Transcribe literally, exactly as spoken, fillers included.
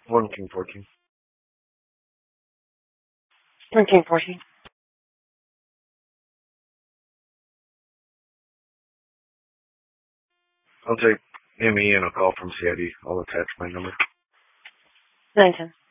One king fourteen. One king fourteen. I'll take M E and a call from C I D. I'll attach my number. Nine ten.